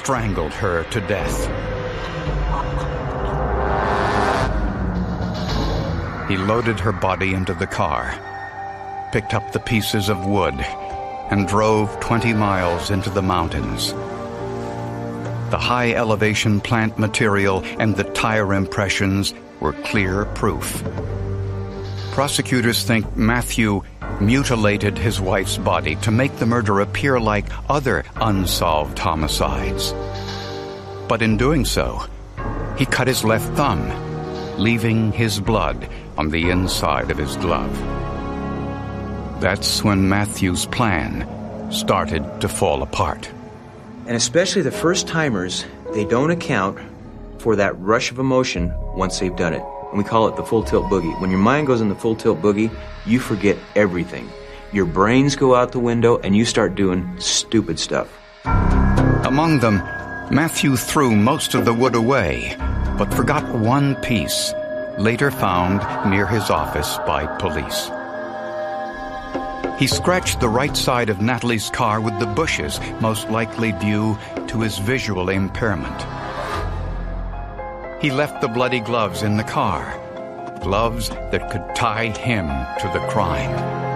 strangled her to death. He loaded her body into the car, picked up the pieces of wood, and drove 20 miles into the mountains. The high-elevation plant material and the tire impressions were clear proof. Prosecutors think Matthew mutilated his wife's body to make the murder appear like other unsolved homicides. But in doing so, he cut his left thumb, leaving his blood on the inside of his glove. That's when Matthew's plan started to fall apart. And especially the first-timers, they don't account for that rush of emotion once they've done it. And we call it the full tilt boogie. When your mind goes in the full tilt boogie, you forget everything. Your brains go out the window and you start doing stupid stuff. Among them, Matthew threw most of the wood away, but forgot one piece, later found near his office by police. He scratched the right side of Natalie's car with the bushes, most likely due to his visual impairment. He left the bloody gloves in the car, gloves that could tie him to the crime.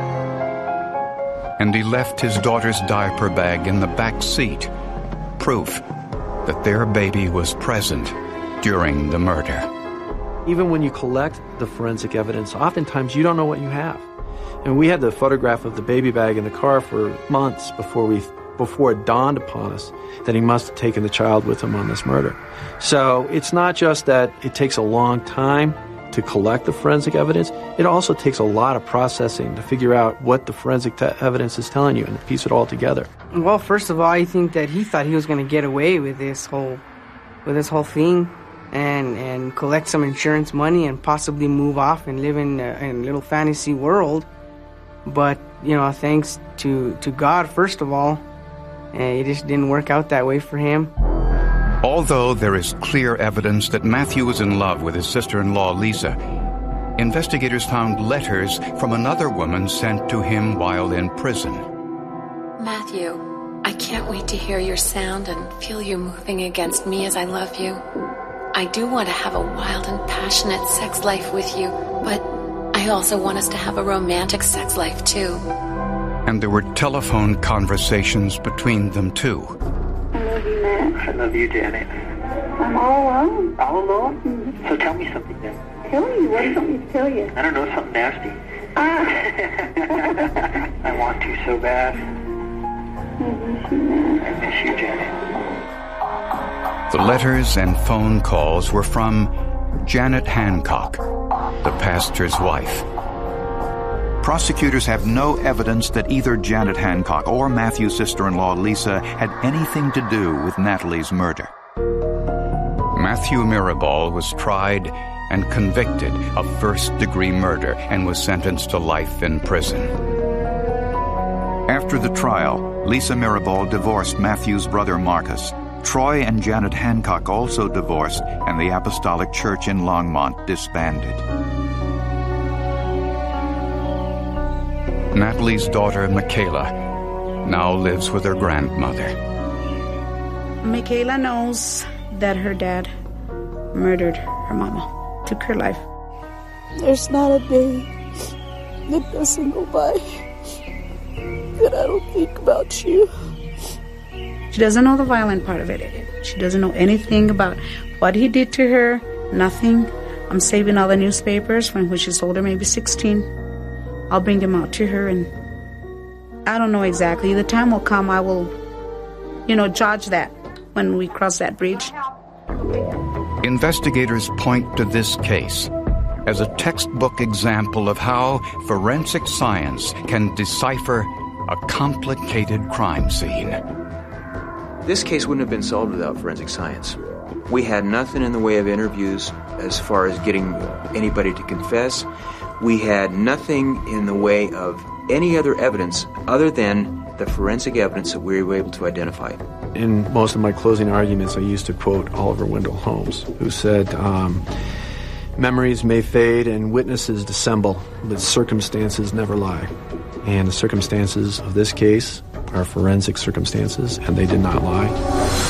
And he left his daughter's diaper bag in the back seat, proof that their baby was present during the murder. Even when you collect the forensic evidence, oftentimes you don't know what you have. And we had the photograph of the baby bag in the car for months before it dawned upon us that he must have taken the child with him on this murder. So it's not just that it takes a long time to collect the forensic evidence, it also takes a lot of processing to figure out what the forensic evidence is telling you and to piece it all together. Well, first of all, I think that he thought he was going to get away with this whole thing and collect some insurance money and possibly move off and live in a little fantasy world. But, thanks to God, first of all, it just didn't work out that way for him. Although there is clear evidence that Matthew was in love with his sister-in-law, Lisa, investigators found letters from another woman sent to him while in prison. Matthew, I can't wait to hear your sound and feel you moving against me as I love you. I do want to have a wild and passionate sex life with you, but I also want us to have a romantic sex life, too. And there were telephone conversations between them, too. I love you, Matt. I love you, Janet. I'm all alone. All alone? Mm-hmm. So tell me something then. Tell me? What do you want me to tell you? I don't know, something nasty. I want to so bad. I miss you, Matt. I miss you, Janet. The letters and phone calls were from Janet Hancock, the pastor's wife. Prosecutors have no evidence that either Janet Hancock or Matthew's sister-in-law, Lisa, had anything to do with Natalie's murder. Matthew Mirabal was tried and convicted of first-degree murder and was sentenced to life in prison. After the trial, Lisa Mirabal divorced Matthew's brother Marcus. Troy and Janet Hancock also divorced, and the Apostolic Church in Longmont disbanded. Natalie's daughter, Michaela, now lives with her grandmother. Michaela knows that her dad murdered her mama, took her life. There's not a day that doesn't go by that I don't think about you. She doesn't know the violent part of it. She doesn't know anything about what he did to her, nothing. I'm saving all the newspapers from when she's older, maybe 16. I'll bring them out to her, and I don't know exactly. The time will come, I will, judge that when we cross that bridge. Investigators point to this case as a textbook example of how forensic science can decipher a complicated crime scene. This case wouldn't have been solved without forensic science. We had nothing in the way of interviews as far as getting anybody to confess. We had nothing in the way of any other evidence other than the forensic evidence that we were able to identify. In most of my closing arguments, I used to quote Oliver Wendell Holmes, who said, memories may fade and witnesses dissemble, but circumstances never lie. And the circumstances of this case are forensic circumstances, and they did not lie.